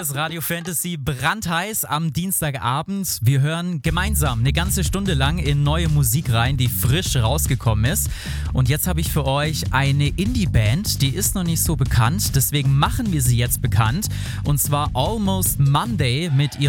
ist Radio Fantasy brandheiß am Dienstagabend. Wir hören gemeinsam eine ganze Stunde lang in neue Musik rein, die frisch rausgekommen ist. Und jetzt habe ich für euch eine Indie-Band, die ist noch nicht so bekannt, deswegen machen wir sie jetzt bekannt. Und zwar Almost Monday mit